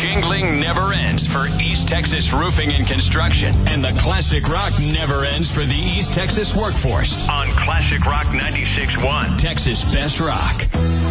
Shingling never ends for East Texas Roofing and Construction. And the Classic Rock never ends for the East Texas workforce on Classic Rock 96.1, Texas Best Rock.